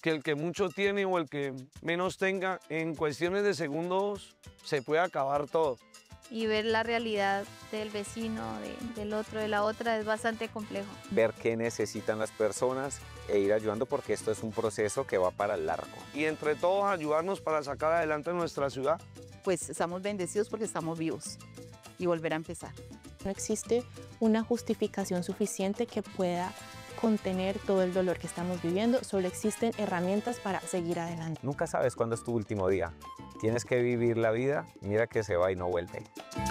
que el que mucho tiene o el que menos tenga, en cuestiones de segundos se puede acabar todo. Y ver la realidad del vecino, del otro, de la otra, es bastante complejo. Ver qué necesitan las personas e ir ayudando, porque esto es un proceso que va para largo. Y entre todos ayudarnos para sacar adelante nuestra ciudad. Pues estamos bendecidos porque estamos vivos y volver a empezar. No existe una justificación suficiente que pueda contener todo el dolor que estamos viviendo, solo existen herramientas para seguir adelante. Nunca sabes cuándo es tu último día. Tienes que vivir la vida, mira que se va y no vuelve.